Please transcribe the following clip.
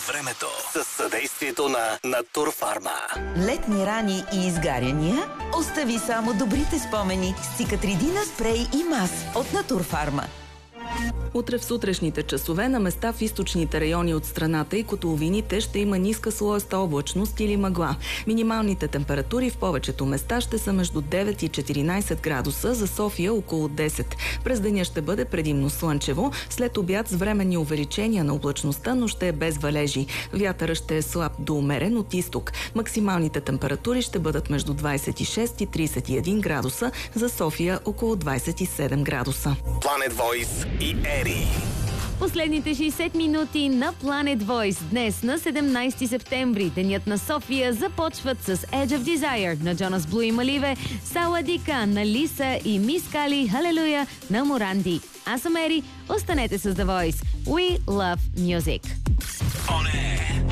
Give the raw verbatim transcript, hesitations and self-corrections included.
времето с съдействието на Натурфарма. Летни рани и изгаряния? Остави само добрите спомени с Цикатридина спрей и мас от Натурфарма. Утре в сутрешните часове на места в източните райони от страната и котловините ще има ниска слоеста облачност или мъгла. Минималните температури в повечето места ще са между девет и четиринайсет градуса, за София около десет. През деня ще бъде предимно слънчево, след обяд с временни увеличения на облачността, но ще е без валежи. Вятъра ще е слаб до умерен от изток. Максималните температури ще бъдат между двайсет и шест и трийсет и един градуса, за София около двайсет и седем градуса. Planet Voice и Ери. Последните шейсет минути на Planet Voice. Днес на седемнайсети септември, денят на София, започват с Edge of Desire на Джонас Блу и Маливе, Сауадика на Лиса и Мис Кали, Халелуя на Моранди. Аз съм Ери, останете с The Voice. We love music. On air.